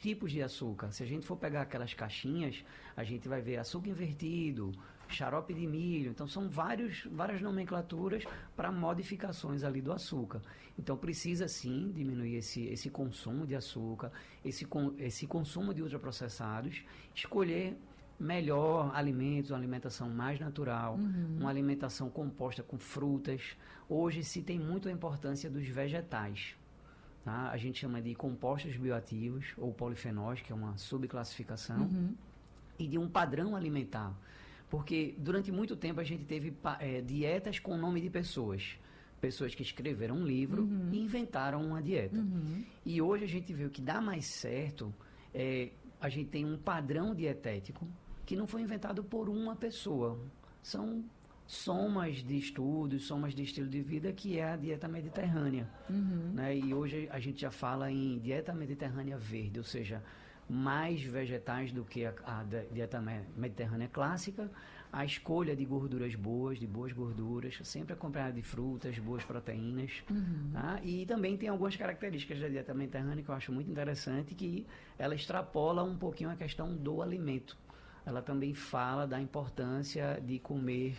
tipos de açúcar. Se a gente for pegar aquelas caixinhas, a gente vai ver açúcar invertido, xarope de milho. Então, são várias nomenclaturas para modificações ali do açúcar. Então, precisa sim diminuir esse consumo de açúcar, esse consumo de ultraprocessados, escolher melhor alimentos, uma alimentação mais natural, uma alimentação composta com frutas. Hoje se tem muito a importância dos vegetais. Tá? A gente chama de compostos bioativos ou polifenóis, que é uma subclassificação, e de um padrão alimentar. Porque durante muito tempo a gente teve dietas com nome de pessoas. Pessoas que escreveram um livro e inventaram uma dieta. E hoje a gente vê o que dá mais certo, a gente tem um padrão dietético que não foi inventado por uma pessoa. São somas de estudos, somas de estilo de vida, que é a dieta mediterrânea. Né? E hoje a gente já fala em dieta mediterrânea verde, ou seja, mais vegetais do que a dieta mediterrânea clássica, a escolha de gorduras boas, de boas gorduras, sempre acompanhada de frutas, boas proteínas. Tá? E também tem algumas características da dieta mediterrânea que eu acho muito interessante, que ela extrapola um pouquinho a questão do alimento. Ela também fala da importância de comer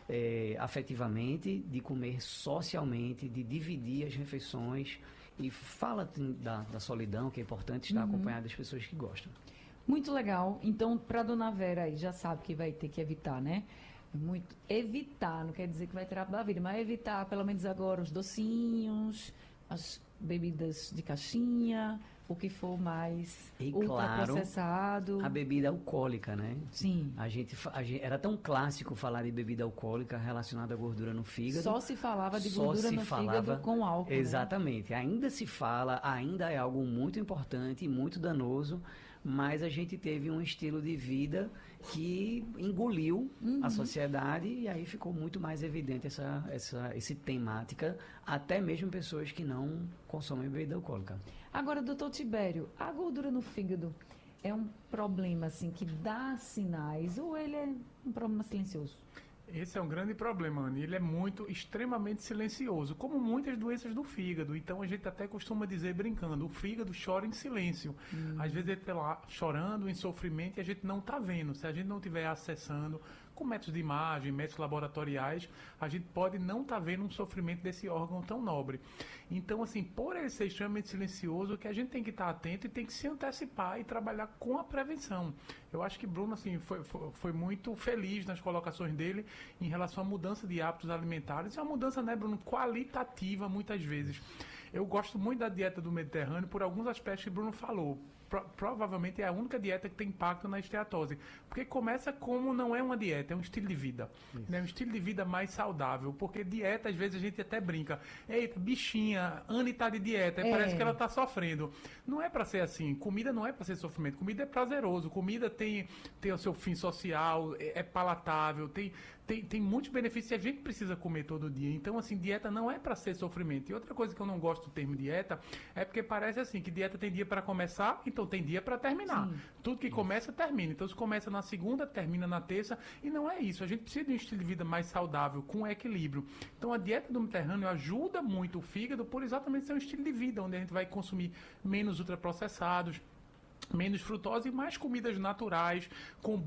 afetivamente, de comer socialmente, de dividir as refeições, e fala da solidão, que é importante estar acompanhado das pessoas que gostam. Muito legal. Então, para dona Vera aí, já sabe que vai ter que evitar, né? Muito evitar, não quer dizer que vai tirar da vida, mas evitar pelo menos agora os docinhos, as bebidas de caixinha, o que for mais ultraprocessado. Claro, a bebida alcoólica, né? Sim. A gente era tão clássico falar de bebida alcoólica relacionada à gordura no fígado. Só se falava de gordura no fígado com álcool. Exatamente. Né? Ainda se fala, ainda é algo muito importante e muito danoso, mas a gente teve um estilo de vida que engoliu a sociedade, e aí ficou muito mais evidente essa temática, até mesmo pessoas que não consomem bebida alcoólica. Agora, doutor Tibério, a gordura no fígado é um problema assim que dá sinais, ou ele é um problema silencioso? Esse é um grande problema, Anny. Ele é extremamente silencioso, como muitas doenças do fígado. Então a gente até costuma dizer, brincando, o fígado chora em silêncio. Às vezes ele está lá chorando em sofrimento e a gente não está vendo. Se a gente não estiver acessando com métodos de imagem, métodos laboratoriais, a gente pode não estar vendo um sofrimento desse órgão tão nobre. Então, assim, por ele ser extremamente silencioso, o que a gente tem que estar atento e tem que se antecipar e trabalhar com a prevenção. Eu acho que Bruno, assim, foi muito feliz nas colocações dele em relação à mudança de hábitos alimentares. É uma mudança, né, Bruno, qualitativa, muitas vezes. Eu gosto muito da dieta do Mediterrâneo por alguns aspectos que Bruno falou. Provavelmente é a única dieta que tem impacto na esteatose. Porque começa como não é uma dieta, é um estilo de vida. Né? Um estilo de vida mais saudável. Porque dieta, às vezes, a gente até brinca. Eita, bichinha, Anny tá de dieta, parece que ela tá sofrendo. Não é para ser assim. Comida não é para ser sofrimento. Comida é prazeroso. Comida tem o seu fim social, é palatável, tem muitos benefícios e a gente precisa comer todo dia. Então, assim, dieta não é para ser sofrimento. E outra coisa que eu não gosto do termo dieta é porque parece assim, que dieta tem dia para começar, então tem dia para terminar. Sim. Tudo que começa, termina. Então, se começa na segunda, termina na terça. E não é isso. A gente precisa de um estilo de vida mais saudável, com equilíbrio. Então, a dieta do Mediterrâneo ajuda muito o fígado por exatamente ser um estilo de vida, onde a gente vai consumir menos ultraprocessados, menos frutose e mais comidas naturais, com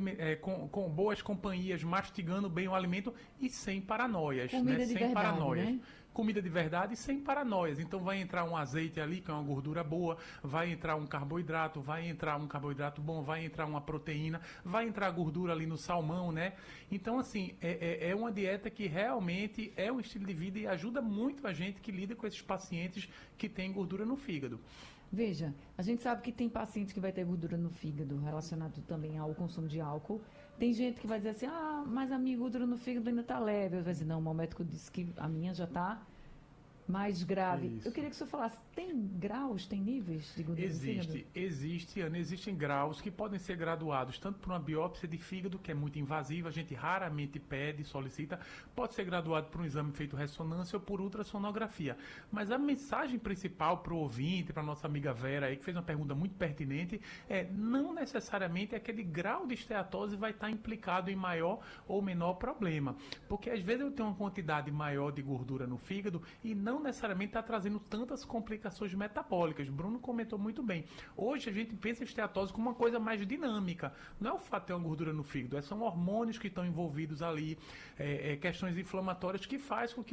boas companhias, mastigando bem o alimento e sem paranoias. Comida de sem verdade, paranoias. né? Comida de verdade e sem paranoias. Então vai entrar um azeite ali, que é uma gordura boa, vai entrar um carboidrato, vai entrar um carboidrato bom, vai entrar uma proteína, vai entrar gordura ali no salmão, né? Então, assim, é uma dieta que realmente é um estilo de vida e ajuda muito a gente que lida com esses pacientes que têm gordura no fígado. Veja, a gente sabe que tem paciente que vai ter gordura no fígado relacionado também ao consumo de álcool. Tem gente que vai dizer assim, mas a minha gordura no fígado ainda está leve. Eu vou dizer, não, o médico disse que a minha já está mais grave. Eu queria que o senhor falasse, tem graus, tem níveis de gordura no fígado? Existem graus que podem ser graduados tanto por uma biópsia de fígado, que é muito invasiva, a gente raramente pede, solicita, pode ser graduado por um exame feito ressonância ou por ultrassonografia. Mas a mensagem principal para o ouvinte, para a nossa amiga Vera aí, que fez uma pergunta muito pertinente, não necessariamente aquele grau de esteatose vai estar implicado em maior ou menor problema. Porque às vezes eu tenho uma quantidade maior de gordura no fígado e não não necessariamente está trazendo tantas complicações metabólicas. Bruno comentou muito bem. Hoje a gente pensa em esteatose como uma coisa mais dinâmica. Não é o fato de ter uma gordura no fígado, são hormônios que estão envolvidos ali, questões inflamatórias que faz com que